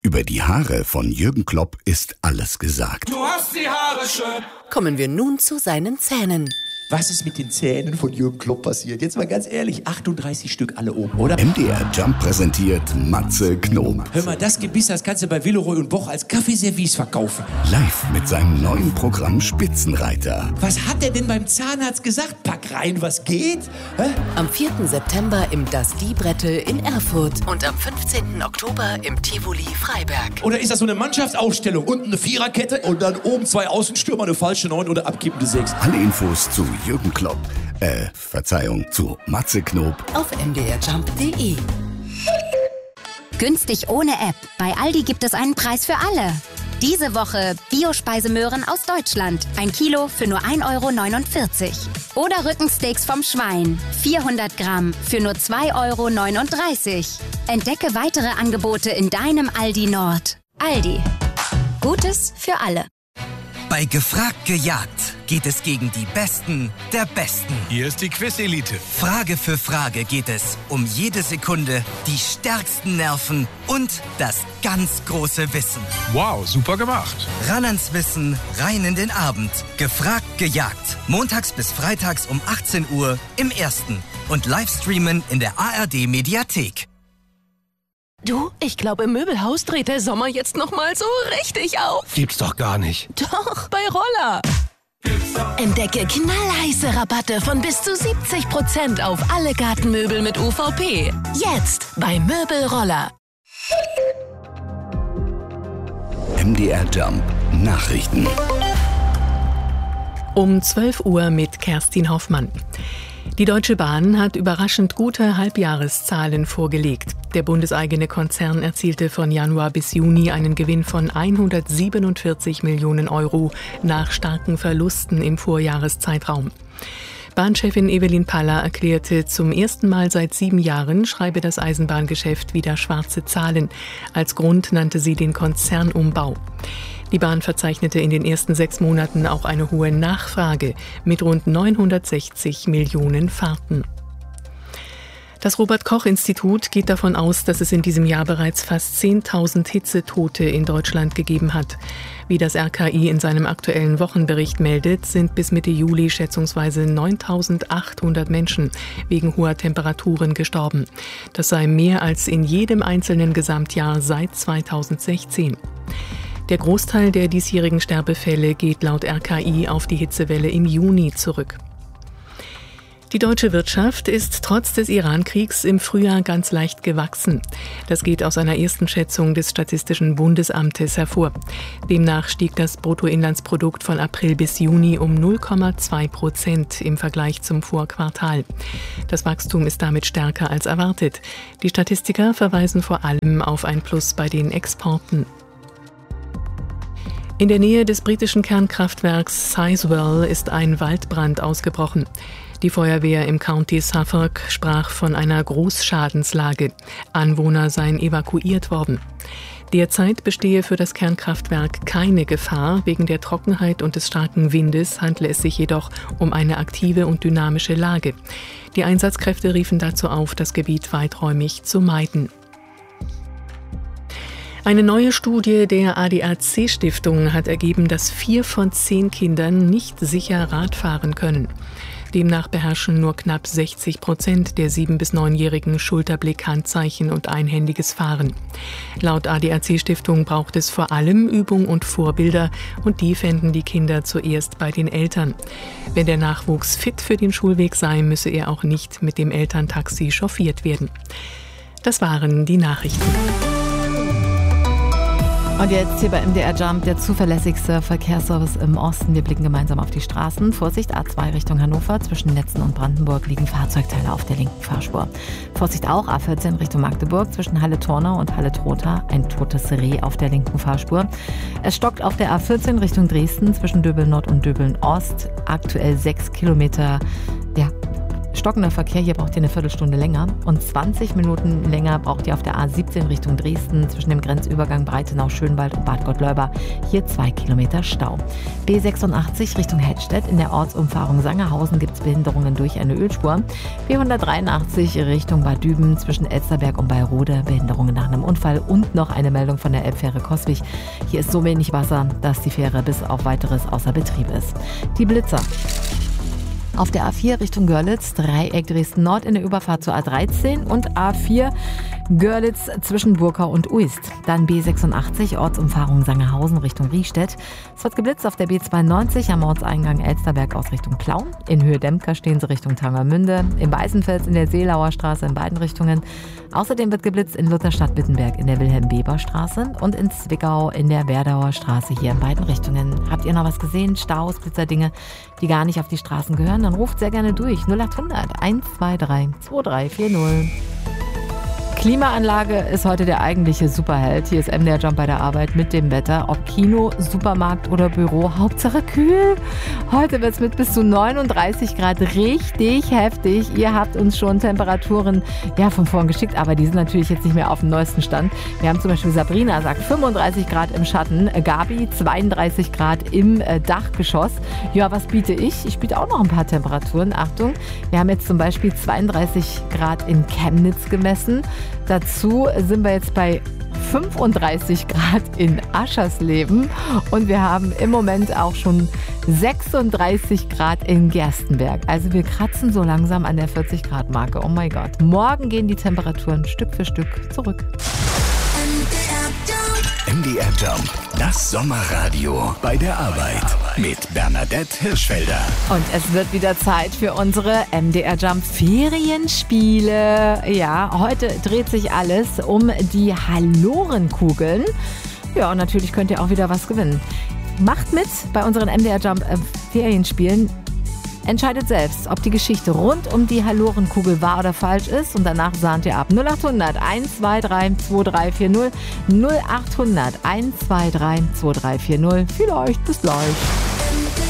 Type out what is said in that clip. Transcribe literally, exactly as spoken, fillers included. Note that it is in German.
Über die Haare von Jürgen Klopp ist alles gesagt. Du hast die Haare schön. Kommen wir nun zu seinen Zähnen. Was ist mit den Zähnen von Jürgen Klopp passiert? Jetzt mal ganz ehrlich, achtunddreißig Stück alle oben, oder? M D R Jump präsentiert Matze Knob. Hör mal, das Gebiss, das kannst du bei Villeroy und Boch als Kaffeeservice verkaufen. Live mit seinem neuen Programm Spitzenreiter. Was hat der denn beim Zahnarzt gesagt? Pack rein, was geht? Hä? Am vierten September im Das Diebrettel in Erfurt und am fünfzehnten Oktober im Tivoli Freiberg. Oder ist das so eine Mannschaftsaufstellung? Unten eine Viererkette und dann oben zwei Außenstürmer, eine falsche Neun oder abkippende Sechs. Alle Infos zu Jürgen Klopp, äh, Verzeihung, zu Matze Knob auf m d r jump punkt d e. Günstig ohne App. Bei Aldi gibt es einen Preis für alle. Diese Woche Bio-Speisemöhren aus Deutschland. Ein Kilo für nur ein Euro neunundvierzig. Oder Rückensteaks vom Schwein. vierhundert Gramm für nur zwei Euro neununddreißig. Entdecke weitere Angebote in deinem Aldi Nord. Aldi. Gutes für alle. Bei Gefragt gejagt geht es gegen die Besten der Besten. Hier ist die Quiz-Elite. Frage für Frage geht es um jede Sekunde, die stärksten Nerven und das ganz große Wissen. Wow, super gemacht. Ran ans Wissen, rein in den Abend. Gefragt gejagt. Montags bis freitags um achtzehn Uhr im Ersten. Und Livestreamen in der A R D-Mediathek. Du, ich glaube, im Möbelhaus dreht der Sommer jetzt noch mal so richtig auf. Gibt's doch gar nicht. Doch, bei Roller. Entdecke knallheiße Rabatte von bis zu siebzig Prozent auf alle Gartenmöbel mit U V P. Jetzt bei Möbelroller. M D R Jump Nachrichten. Um zwölf Uhr mit Kerstin Hoffmann. Die Deutsche Bahn hat überraschend gute Halbjahreszahlen vorgelegt. Der bundeseigene Konzern erzielte von Januar bis Juni einen Gewinn von hundertsiebenundvierzig Millionen Euro nach starken Verlusten im Vorjahreszeitraum. Bahnchefin Evelyn Paller erklärte, zum ersten Mal seit sieben Jahren schreibe das Eisenbahngeschäft wieder schwarze Zahlen. Als Grund nannte sie den Konzernumbau. Die Bahn verzeichnete in den ersten sechs Monaten auch eine hohe Nachfrage mit rund neunhundertsechzig Millionen Fahrten. Das Robert-Koch-Institut geht davon aus, dass es in diesem Jahr bereits fast zehntausend Hitzetote in Deutschland gegeben hat. Wie das R K I in seinem aktuellen Wochenbericht meldet, sind bis Mitte Juli schätzungsweise neuntausendachthundert Menschen wegen hoher Temperaturen gestorben. Das sei mehr als in jedem einzelnen Gesamtjahr seit zweitausendsechzehn. Der Großteil der diesjährigen Sterbefälle geht laut R K I auf die Hitzewelle im Juni zurück. Die deutsche Wirtschaft ist trotz des Iran-Kriegs im Frühjahr ganz leicht gewachsen. Das geht aus einer ersten Schätzung des Statistischen Bundesamtes hervor. Demnach stieg das Bruttoinlandsprodukt von April bis Juni um null Komma zwei Prozent im Vergleich zum Vorquartal. Das Wachstum ist damit stärker als erwartet. Die Statistiker verweisen vor allem auf ein Plus bei den Exporten. In der Nähe des britischen Kernkraftwerks Sizewell ist ein Waldbrand ausgebrochen. Die Feuerwehr im County Suffolk sprach von einer Großschadenslage. Anwohner seien evakuiert worden. Derzeit bestehe für das Kernkraftwerk keine Gefahr. Wegen der Trockenheit und des starken Windes handle es sich jedoch um eine aktive und dynamische Lage. Die Einsatzkräfte riefen dazu auf, das Gebiet weiträumig zu meiden. Eine neue Studie der A D A C-Stiftung hat ergeben, dass vier von zehn Kindern nicht sicher Rad fahren können. Demnach beherrschen nur knapp sechzig Prozent der sieben- bis neunjährigen Schulterblick, Handzeichen und einhändiges Fahren. Laut A D A C-Stiftung braucht es vor allem Übung und Vorbilder und die fänden die Kinder zuerst bei den Eltern. Wenn der Nachwuchs fit für den Schulweg sei, müsse er auch nicht mit dem Elterntaxi chauffiert werden. Das waren die Nachrichten. Und jetzt hier bei M D R Jump, der zuverlässigste Verkehrsservice im Osten. Wir blicken gemeinsam auf die Straßen. Vorsicht, A zwei Richtung Hannover. Zwischen Netzen und Brandenburg liegen Fahrzeugteile auf der linken Fahrspur. Vorsicht auch, A vierzehn Richtung Magdeburg. Zwischen Halle-Tornau und Halle-Trotha ein totes Reh auf der linken Fahrspur. Es stockt auf der A vierzehn Richtung Dresden zwischen Döbeln Nord und Döbeln Ost. Aktuell sechs Kilometer, ja, stockender Verkehr. Hier braucht ihr eine Viertelstunde länger. Und zwanzig Minuten länger braucht ihr auf der A siebzehn Richtung Dresden zwischen dem Grenzübergang Breitenau-Schönwald und Bad Gottleuba. Hier zwei Kilometer Stau. B sechsundachtzig Richtung Hettstedt. In der Ortsumfahrung Sangerhausen gibt es Behinderungen durch eine Ölspur. B hundertdreiundachtzig Richtung Bad Düben zwischen Elsterberg und Beirode. Behinderungen nach einem Unfall und noch eine Meldung von der Elbfähre Coswig. Hier ist so wenig Wasser, dass die Fähre bis auf weiteres außer Betrieb ist. Die Blitzer. Auf der A vier Richtung Görlitz, Dreieck Dresden-Nord in der Überfahrt zur A dreizehn und A vier Görlitz zwischen Burkau und Uist. Dann B sechsundachtzig, Ortsumfahrung Sangerhausen Richtung Riestedt. Es wird geblitzt auf der B zweiundneunzig am Ortseingang Elsterberg aus Richtung Plauen. In Höhe Dempker stehen sie Richtung Tangermünde. Im Weißenfels in der Seelauer Straße in beiden Richtungen. Außerdem wird geblitzt in Lutherstadt-Wittenberg in der Wilhelm-Weber-Straße und in Zwickau in der Werdauer Straße hier in beiden Richtungen. Habt ihr noch was gesehen? Staus, Blitzerdinge, die gar nicht auf die Straßen gehören? Dann ruft sehr gerne durch. null achthundert eins zwei drei zwei drei vier null. Klimaanlage ist heute der eigentliche Superheld. Hier ist M D R Jump bei der Arbeit mit dem Wetter. Ob Kino, Supermarkt oder Büro, Hauptsache kühl. Heute wird es mit bis zu neununddreißig Grad richtig heftig. Ihr habt uns schon Temperaturen ja, von vorn geschickt, aber die sind natürlich jetzt nicht mehr auf dem neuesten Stand. Wir haben zum Beispiel Sabrina sagt fünfunddreißig Grad im Schatten, Gabi zweiunddreißig Grad im äh, Dachgeschoss. Ja, was biete ich? Ich biete auch noch ein paar Temperaturen. Achtung, wir haben jetzt zum Beispiel zweiunddreißig Grad in Chemnitz gemessen. Dazu sind wir jetzt bei fünfunddreißig Grad in Aschersleben und wir haben im Moment auch schon sechsunddreißig Grad in Gerstenberg. Also wir kratzen so langsam an der vierzig Grad Marke. Oh mein Gott. Morgen gehen die Temperaturen Stück für Stück zurück. M D R Jump, das Sommerradio bei der Arbeit mit Bernadette Hirschfelder. Und es wird wieder Zeit für unsere M D R Jump Ferienspiele. Ja, heute dreht sich alles um die Hallorenkugeln. Ja, und natürlich könnt ihr auch wieder was gewinnen. Macht mit bei unseren M D R Jump Ferienspielen. Entscheidet selbst, ob die Geschichte rund um die Hallorenkugel wahr oder falsch ist und danach sahnt ihr ab. null achthundert eins zwei drei zwei drei vier null null achthundert eins zwei drei zwei drei vier null. Vielleicht bis gleich.